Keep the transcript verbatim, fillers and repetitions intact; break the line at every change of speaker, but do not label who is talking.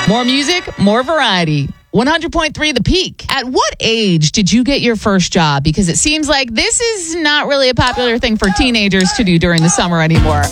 More music, more variety. one hundred point three The Peak. At what age did you get your first job? Because it seems like this is not really a popular thing for teenagers to do during the summer anymore.